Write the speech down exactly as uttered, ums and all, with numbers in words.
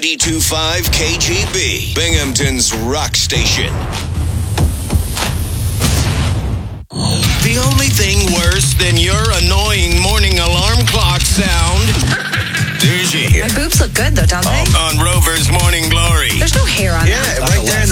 ninety-two point five K G B, Binghamton's rock station. The only thing worse than your annoying morning alarm clock sound. There's you. My boobs look good, though, don't they? On Rover's Morning Glory. There's no hair on Yeah, them. right there in the